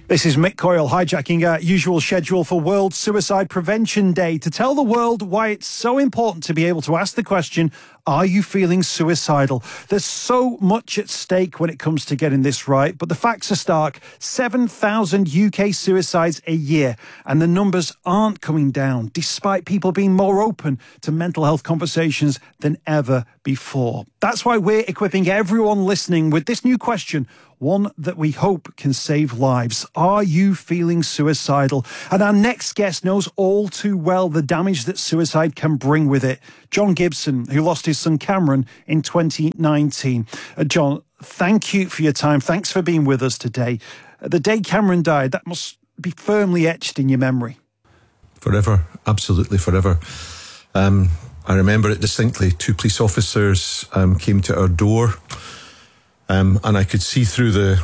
This is Mick Coyle hijacking our usual schedule for World Suicide Prevention Day to tell the world why it's so important to be able to ask the question, are you feeling suicidal? There's so much at stake when it comes to getting this right, but the facts are stark. 7,000 UK suicides a year, and the numbers aren't coming down, despite people being more open to mental health conversations than ever before. That's why we're equipping everyone listening with this new question, one that we hope can save lives. Are you feeling suicidal? And our next guest knows all too well the damage that suicide can bring with it. John Gibson, who lost his son Cameron in 2019. John, thank you for your time. Thanks for being with us today. The day Cameron died, that must be firmly etched in your memory. Forever, absolutely forever. I remember it distinctly. 2 police officers came to our door. And I could see through the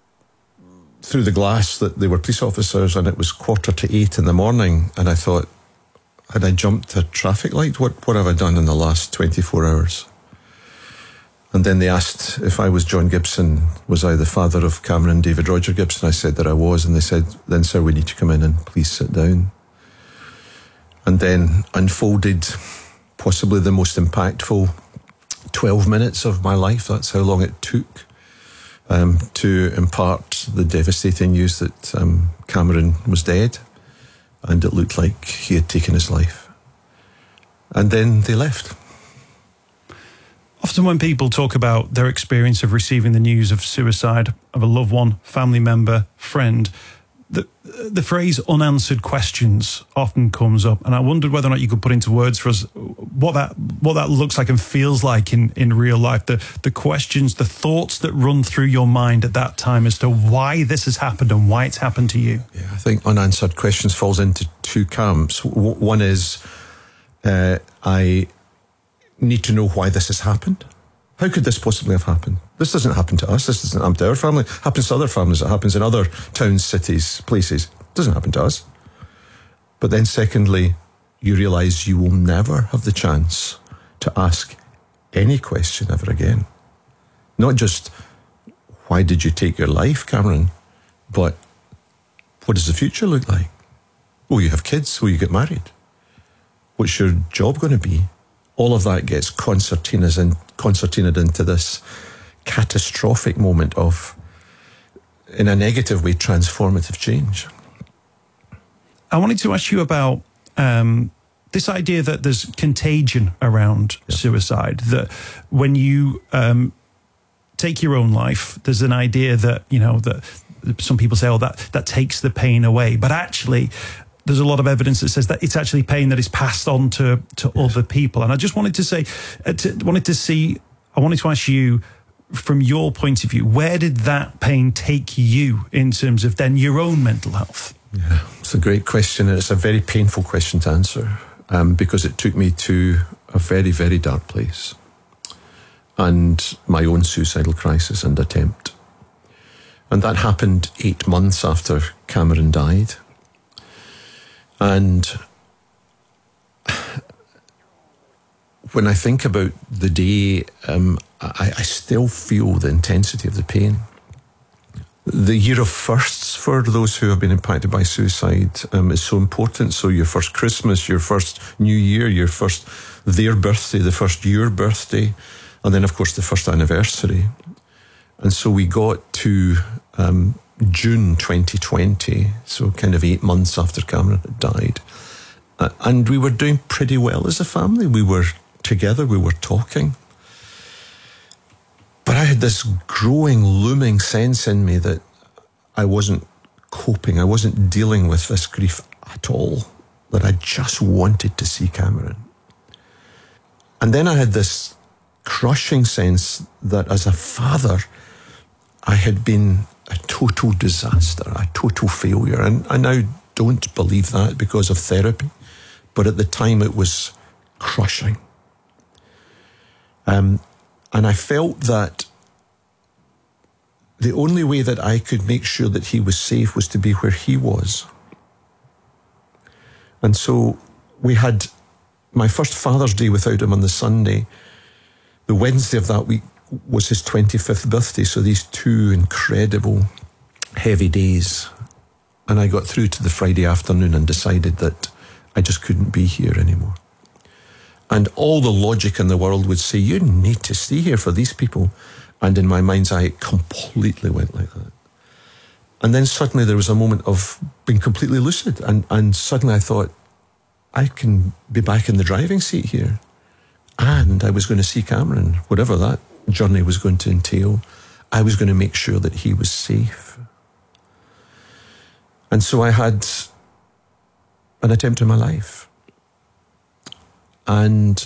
glass that they were police officers, and it was 7:45 in the morning. And I thought, had I jumped a traffic light? What have I done in the last 24 hours? And then they asked if I was John Gibson, was I the father of Cameron and David Roger Gibson? I said that I was, and they said, then sir, we need to come in and please sit down. And then unfolded possibly the most impactful 12 minutes of my life. That's how long it took to impart the devastating news that Cameron was dead, and it looked like he had taken his life. And then they left. Often when people talk about their experience of receiving the news of suicide of a loved one, family member, friend, the phrase unanswered questions often comes up, and I wondered whether or not you could put into words for us what that looks like and feels like in real life, the questions, the thoughts that run through your mind at that time as to why this has happened and why it's happened to you. Yeah, I think unanswered questions falls into 2 camps. One is I need to know why this has happened. How could this possibly have happened? This doesn't happen to us. This doesn't happen to our family. It happens to other families. It happens in other towns, cities, places. It doesn't happen to us. But then secondly, you realise you will never have the chance to ask any question ever again. Not just, why did you take your life, Cameron? But what does the future look like? Will you have kids? Will you get married? What's your job going to be? All of that gets concertinaed into this catastrophic moment of, in a negative way, transformative change. I wanted to ask you about this idea that there's contagion around suicide, that when you take your own life, there's an idea that, you know, that some people say, oh, that takes the pain away. But actually, there's a lot of evidence that says that it's actually pain that is passed on to other people. And I just wanted to say, I wanted to ask you, from your point of view, where did that pain take you in terms of then your own mental health? Yeah, it's a great question, and it's a very painful question to answer because it took me to a very, very dark place and my own suicidal crisis and attempt. And that happened 8 months after Cameron died. And when I think about the day, I still feel the intensity of the pain. The year of firsts for those who have been impacted by suicide is so important. So your first Christmas, your first New Year, your first their birthday, the first your birthday, and then of course the first anniversary. And so we got to June 2020, so kind of 8 months after Cameron had died. And we were doing pretty well as a family. We were together, we were talking. But I had this growing, looming sense in me that I wasn't coping, I wasn't dealing with this grief at all, that I just wanted to see Cameron. And then I had this crushing sense that as a father, I had been a total disaster, a total failure. And I now don't believe that because of therapy. But at the time it was crushing. And I felt that the only way that I could make sure that he was safe was to be where he was. And so we had my first Father's Day without him on the Sunday. The Wednesday of that week was his 25th birthday, so these 2 incredible heavy days And I got through to the Friday afternoon and decided that I just couldn't be here anymore. And all the logic in the world would say, you need to stay here for these people. And in my mind's eye, it completely went like that. And then suddenly there was a moment of being completely lucid. And suddenly I thought, I can be back in the driving seat here. And I was going to see Cameron, whatever that journey was going to entail. I was going to make sure that he was safe. And so I had an attempt in my life. And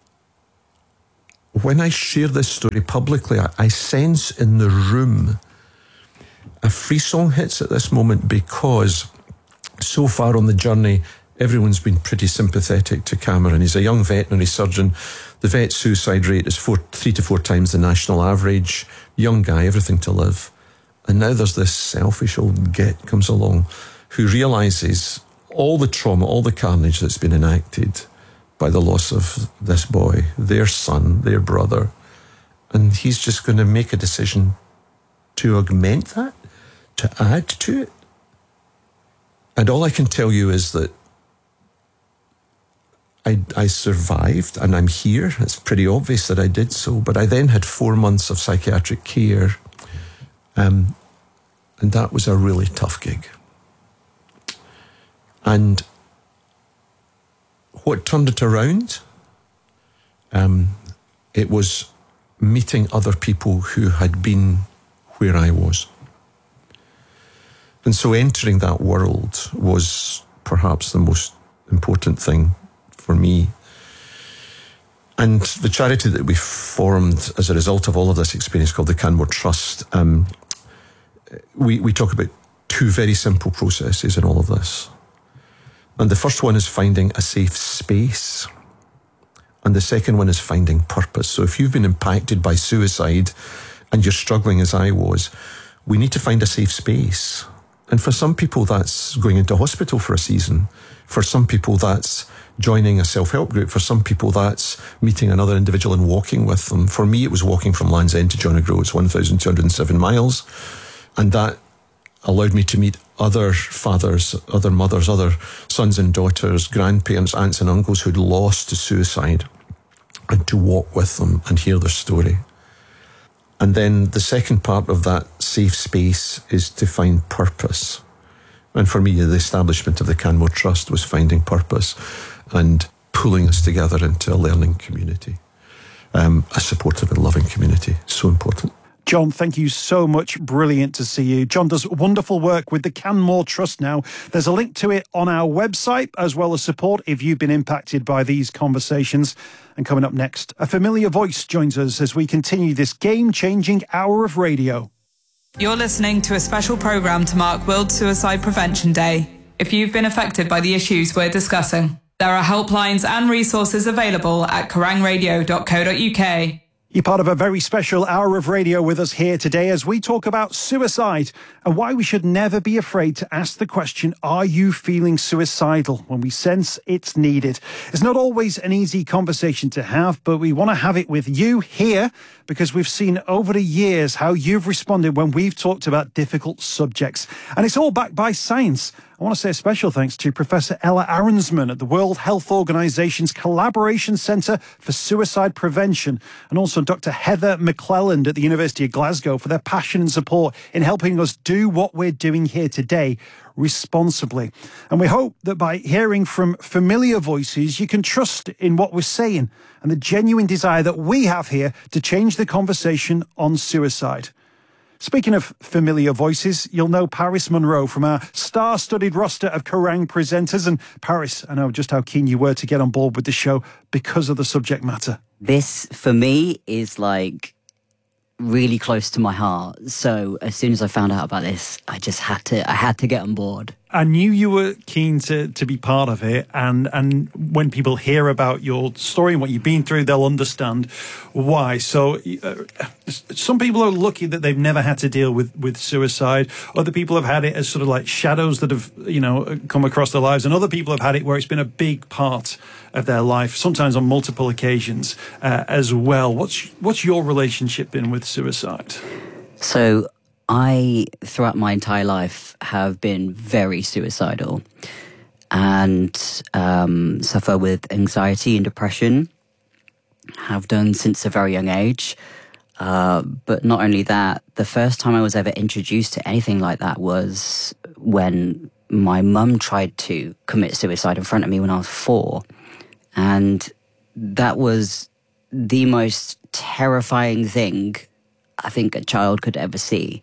when I share this story publicly, I sense in the room a frisson hits at this moment, because so far on the journey, everyone's been pretty sympathetic to Cameron. He's a young veterinary surgeon. The vet suicide rate is 3 to 4 times the national average. Young guy, everything to live. And now there's this selfish old git comes along who realises all the trauma, all the carnage that's been enacted by the loss of this boy, their son, their brother. And he's just going to make a decision to augment that, to add to it. And all I can tell you is that I survived and I'm here. It's pretty obvious that I did so. But I then had 4 months of psychiatric care. And that was a really tough gig. And what turned it around? It was meeting other people who had been where I was. And so entering that world was perhaps the most important thing for me. And the charity that we formed as a result of all of this experience, called the Canmore Trust, we talk about 2 very simple processes in all of this. And the first one is finding a safe space. And the second one is finding purpose. So if you've been impacted by suicide and you're struggling as I was, we need to find a safe space. And for some people, that's going into hospital for a season. For some people, that's joining a self-help group. For some people, that's meeting another individual and walking with them. For me, it was walking from Land's End to John O'Groats. It's 1,207 miles. And that allowed me to meet other fathers, other mothers, other sons and daughters, grandparents, aunts and uncles who'd lost to suicide, and to walk with them and hear their story. And then the second part of that safe space is to find purpose. And for me, the establishment of the Canmore Trust was finding purpose and pulling us together into a learning community, a supportive and loving community. So important. John, thank you so much. Brilliant to see you. John does wonderful work with the Canmore Trust now. There's a link to it on our website, as well as support if you've been impacted by these conversations. And coming up next, a familiar voice joins us as we continue this game-changing hour of radio. You're listening to a special programme to mark World Suicide Prevention Day. If you've been affected by the issues we're discussing, there are helplines and resources available at kerangradio.co.uk. You're part of a very special hour of radio with us here today as we talk about suicide and why we should never be afraid to ask the question, are you feeling suicidal, when we sense it's needed? It's not always an easy conversation to have, but we want to have it with you here because we've seen over the years how you've responded when we've talked about difficult subjects. And it's all backed by science. I want to say a special thanks to Professor Ella Arensman at the World Health Organization's Collaboration Centre for Suicide Prevention, and also Dr. Heather McClelland at the University of Glasgow for their passion and support in helping us do what we're doing here today responsibly. And we hope that by hearing from familiar voices, you can trust in what we're saying and the genuine desire that we have here to change the conversation on suicide. Speaking of familiar voices, you'll know Paris Monroe from our star-studded roster of Kerrang presenters. And Paris, I know just how keen you were to get on board with the show because of the subject matter. This, for me, is like really close to my heart. So as soon as I found out about this, I had to get on board. I knew you were keen to be part of it, and when people hear about your story and what you've been through, they'll understand why. So some people are lucky that they've never had to deal with suicide. Other people have had it as sort of like shadows that have, come across their lives, and other people have had it where it's been a big part of their life, sometimes on multiple occasions as well. What's your relationship been with suicide? So I, throughout my entire life, have been very suicidal and suffer with anxiety and depression. Have done since a very young age. But not only that, the first time I was ever introduced to anything like that was when my mum tried to commit suicide in front of me when I was 4. And that was the most terrifying thing I think a child could ever see.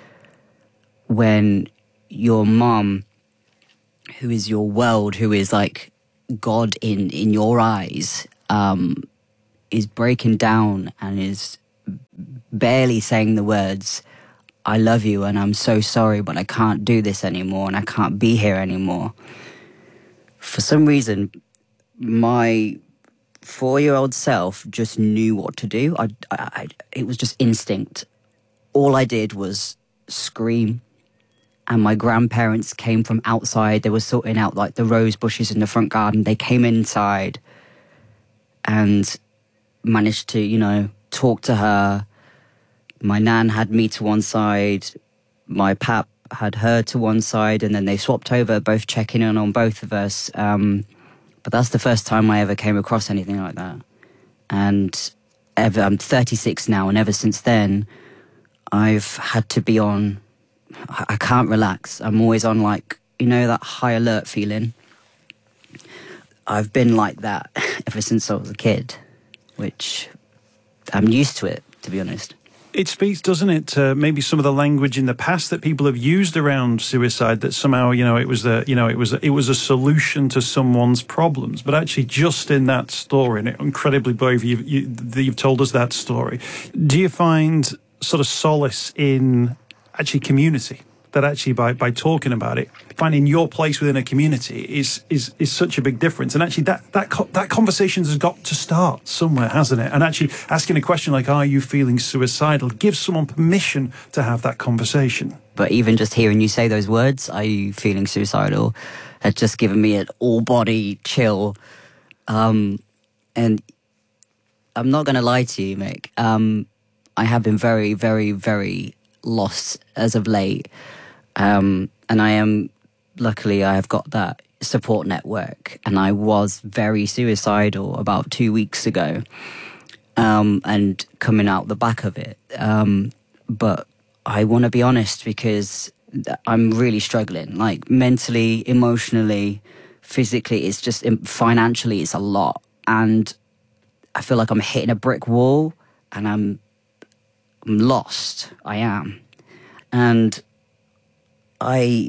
When your mum, who is your world, who is like God in your eyes, is breaking down and is barely saying the words, "I love you and I'm so sorry, but I can't do this anymore and I can't be here anymore." For some reason, my 4-year-old self just knew what to do. It was just instinct. All I did was scream. And my grandparents came from outside. They were sorting out like the rose bushes in the front garden. They came inside and managed to, talk to her. My nan had me to one side. My pap had her to one side. And then they swapped over, both checking in on both of us. But that's the first time I ever came across anything like that. And I'm 36 now, and ever since then, I've had to be on... I can't relax. I'm always on that high alert feeling. I've been like that ever since I was a kid, which I'm used to it, to be honest. It speaks, doesn't it, to maybe some of the language in the past that people have used around suicide, that somehow, it was a solution to someone's problems. But actually, just in that story, and incredibly brave you've told us that story. Do you find sort of solace in actually community? That actually by talking about it, finding your place within a community is such a big difference. And actually that conversation has got to start somewhere, hasn't it? And actually asking a question like, are you feeling suicidal, gives someone permission to have that conversation. But even just hearing you say those words, are you feeling suicidal, has just given me an all-body chill. And I'm not going to lie to you, Mick. I have been very, very, very lost as of late. And luckily I have got that support network, and I was very suicidal about 2 weeks ago, and coming out the back of it. But I want to be honest, because I'm really struggling, like mentally, emotionally, physically. It's just, financially, it's a lot. And I feel like I'm hitting a brick wall, and I'm lost. I am. And I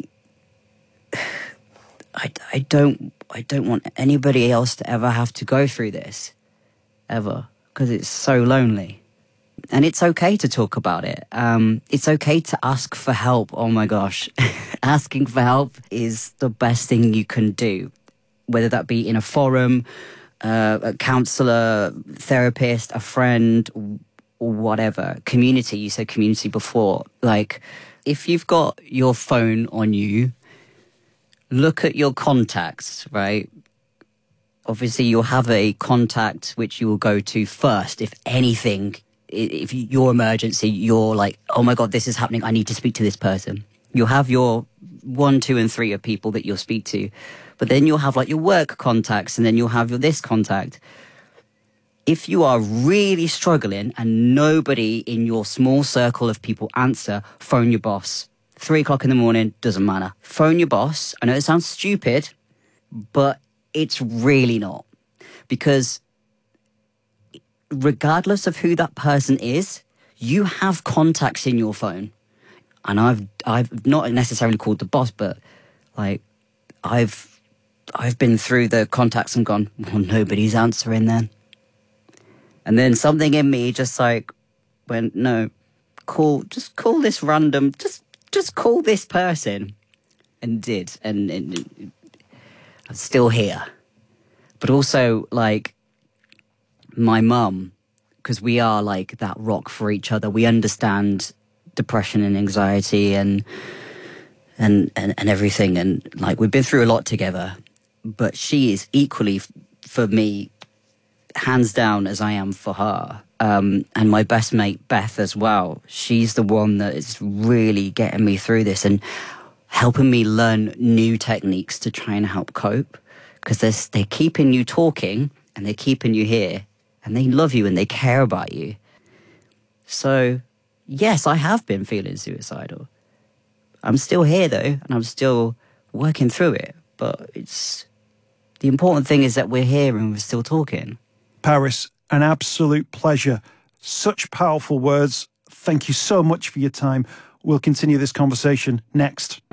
don't want anybody else to ever have to go through this, ever, because it's so lonely. And it's okay to talk about it. It's okay to ask for help. Oh my gosh. Asking for help is the best thing you can do, whether that be in a forum, a counsellor, therapist, a friend, or whatever. Community, you said community before. Like, if you've got your phone on you, look at your contacts, right? Obviously, you'll have a contact which you will go to first. If anything, if your emergency, you're like, oh my God, this is happening, I need to speak to this person. You'll have your 1, 2, and 3 of people that you'll speak to. But then you'll have like your work contacts, and then you'll have this contact. If you are really struggling and nobody in your small circle of people answer, phone your boss. 3 o'clock in the morning, doesn't matter. Phone your boss. I know it sounds stupid, but it's really not. Because regardless of who that person is, you have contacts in your phone. And I've not necessarily called the boss, but like I've been through the contacts and gone, well, nobody's answering then. And then something in me just like went, no, just call this random, just call this person. And did. And I'm still here. But also, like, my mum, because we are like that rock for each other. We understand depression and anxiety and everything. And like, we've been through a lot together. But she is equally for me, hands down, as I am for her. And my best mate, Beth, as well. She's the one that is really getting me through this and helping me learn new techniques to try and help cope. Because they're keeping you talking and they're keeping you here. And they love you and they care about you. So, yes, I have been feeling suicidal. I'm still here, though, and I'm still working through it. But the important thing is that we're here and we're still talking. Paris, an absolute pleasure. Such powerful words. Thank you so much for your time. We'll continue this conversation next.